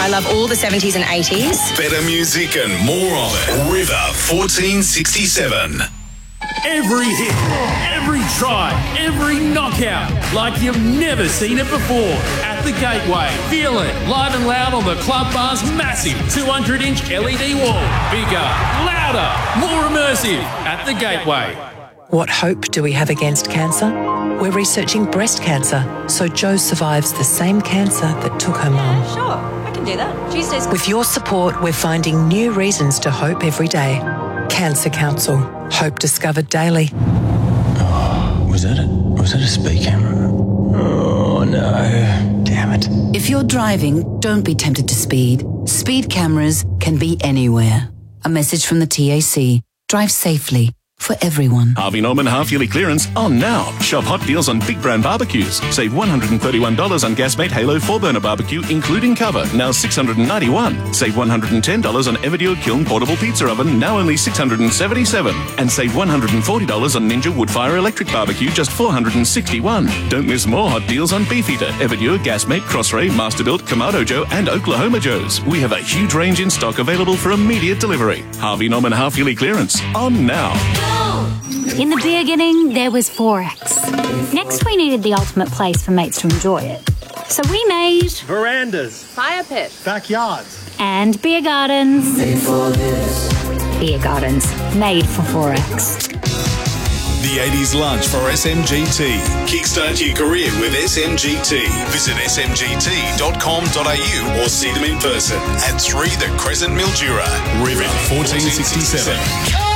I love all the 70s and 80s. Better music and more of it. River 1467. Every hit, every try, every knockout, like you've never seen it before. At the Gateway, feel it live and loud on the Club Bar's massive 200-inch LED wall. Bigger, louder, more immersive. At the Gateway. What hope do we have against cancer? We're researching breast cancer, so Jo survives the same cancer that took her mum. Sure, I can do that. Tuesdays. With your support, we're finding new reasons to hope every day. Cancer Council. Hope discovered daily. Oh, was that a speed camera? Oh, no. Damn it. If you're driving, don't be tempted to speed. Speed cameras can be anywhere. A message from the TAC. Drive safely. For everyone. Harvey Norman half-yearly clearance on now. Shop hot deals on big brand barbecues. Save $131 on Gasmate Halo 4-burner barbecue, including cover, now $691. Save $110 on Everdeal Kiln portable pizza oven, now only $677. And save $140 on Ninja Woodfire electric barbecue, just $461. Don't miss more hot deals on Beefeater, Everdeal, Gasmate, Crossray, Masterbuilt, Kamado Joe, and Oklahoma Joe's. We have a huge range in stock available for immediate delivery. Harvey Norman half-yearly clearance on now. In the beginning, there was Forex. Next, we needed the ultimate place for mates to enjoy it. So we made verandas, fire pits, backyards, and beer gardens. Made for this. Beer gardens, made for Forex. The 80s lunch for SMGT. Kickstart your career with SMGT. Visit smgt.com.au or see them in person at 3 The Crescent, Mildura. River 1467.